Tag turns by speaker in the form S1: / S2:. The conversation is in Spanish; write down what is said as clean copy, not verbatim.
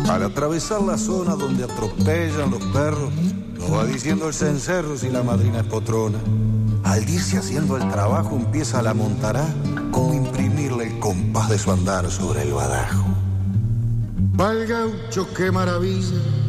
S1: Al atravesar la zona donde atropellan los perros, nos va diciendo el cencerro si la madrina es potrona. Al irse haciendo el trabajo empieza la montará, como imprimirle el compás de su andar sobre el badajo. Pa'l gaucho qué maravilla